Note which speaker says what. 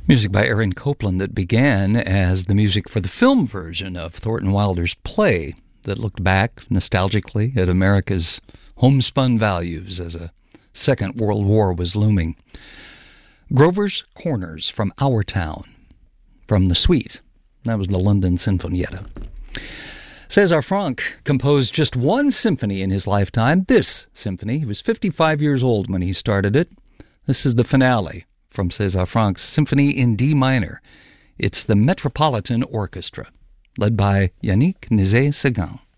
Speaker 1: Music by Aaron Copland that began as the music for the film version of Thornton Wilder's play that looked back nostalgically at America's homespun values as a Second World War was looming. Grover's Corners from Our Town, from the Suite. That was the London Sinfonietta. César Franck composed just one symphony in his lifetime, this symphony. He was 55 years old when he started it. This is the finale from César Franck's Symphony in D minor. It's the Metropolitan Orchestra, led by Yannick Nézet-Séguin.